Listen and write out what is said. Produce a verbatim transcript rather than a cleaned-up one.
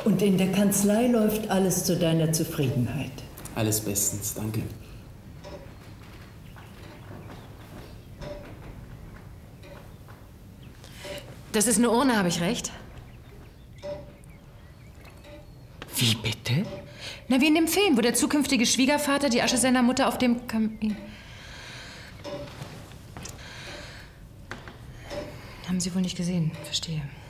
Und in der Kanzlei läuft alles zu deiner Zufriedenheit? Alles bestens, danke. Das ist eine Urne, habe ich recht? Wie bitte? Na, wie in dem Film, wo der zukünftige Schwiegervater die Asche seiner Mutter auf dem Kamin... Haben Sie wohl nicht gesehen, verstehe.